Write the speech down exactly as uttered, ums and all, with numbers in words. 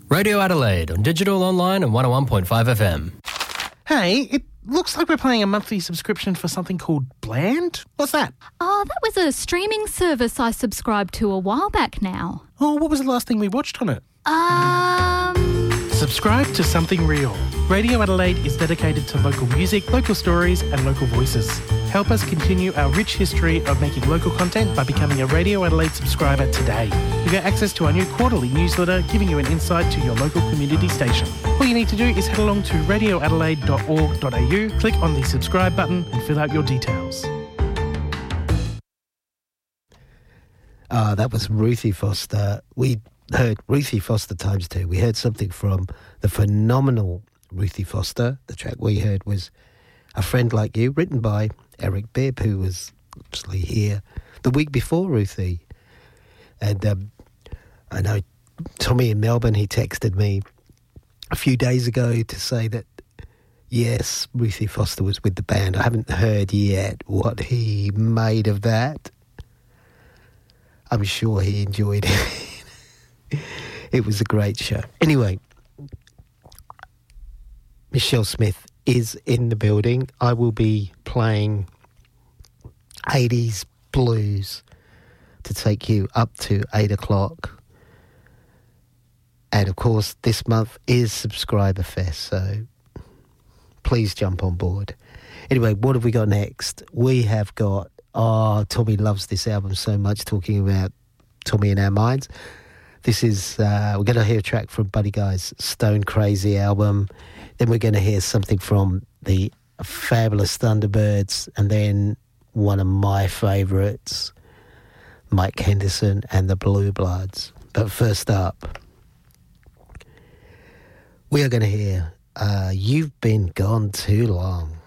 Radio Adelaide on digital, online and one oh one point five F M. Hey, it looks like we're paying a monthly subscription for something called Bland. What's that? Oh, that was a streaming service I subscribed to a while back now. Oh, what was the last thing we watched on it? Um... Subscribe to Something Real. Radio Adelaide is dedicated to local music, local stories and local voices. Help us continue our rich history of making local content by becoming a Radio Adelaide subscriber today. You get access to our new quarterly newsletter giving you an insight to your local community station. All you need to do is head along to radio adelaide dot org dot a u, click on the subscribe button and fill out your details. Ah, that was Ruthie Foster. We heard Ruthie Foster times two. We heard something from the phenomenal Ruthie Foster. The track we heard was A Friend Like You, written by Eric Bibb, who was actually here the week before Ruthie. And um, I know Tommy in Melbourne, he texted me a few days ago to say that, yes, Ruthie Foster was with the band. I haven't heard yet what he made of that. I'm sure he enjoyed it. It was a great show. Anyway, Michelle Smith is in the building. I will be playing eighties blues to take you up to eight o'clock. And of course, this month is Subscriber Fest, so please jump on board. Anyway, what have we got next? We have got, oh, Tommy loves this album so much, talking about Tommy in Our Minds. This is, uh, we're going to hear a track from Buddy Guy's Stone Crazy album. Then we're going to hear something from the Fabulous Thunderbirds. And then one of my favourites, Mike Henderson and the Blue Bloods. But first up, we are going to hear uh, You've Been Gone Too Long.